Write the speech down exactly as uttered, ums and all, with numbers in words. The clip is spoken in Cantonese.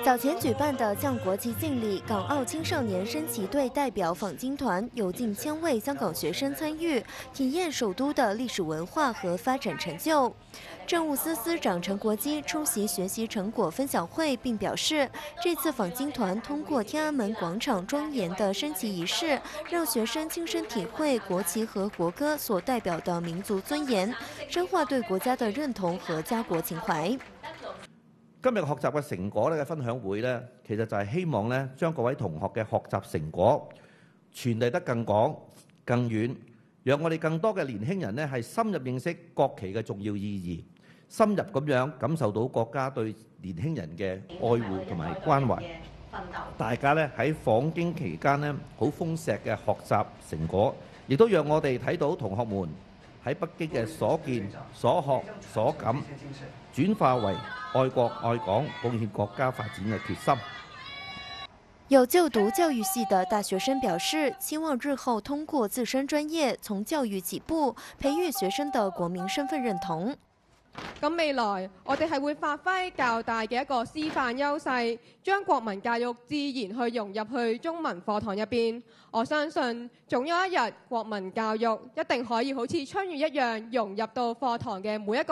早前举办的降国旗敬礼，港澳青少年升旗队代表访京团有近千位香港学生参与，体验首都的历史文化和发展成就。政务司司长陈国基出席学习成果分享会，并表示，这次访京团通过天安门广场庄严的升旗仪式，让学生亲身體會國旗和國歌所代表的民族尊嚴，深化對國家的認同和家國情懷。 今日學習嘅成果咧嘅分享會咧，其實就係希望咧將各位同學嘅學習成果傳遞得更廣、更遠，讓我哋更多嘅年輕人咧係深入認識國旗嘅重要意義，深入咁樣感受到國家對年輕人嘅愛護同埋關懷。大家咧喺訪京期間咧好豐碩嘅學習成果，亦都讓我哋睇到同學們喺北京嘅所見、所學、所感，轉化為愛國愛港、貢獻國家發展嘅決心。 有就讀教育系的大學生表示，希望日後通過自身專業，從教育起步，培育學生的國民身份認同。 咁未來我哋係會發揮較大嘅一個師範優勢，將國民教育自然去融入去中文課堂入邊。我相信總有一日國民教育一定可以好似春雨一樣融入到課堂嘅每一個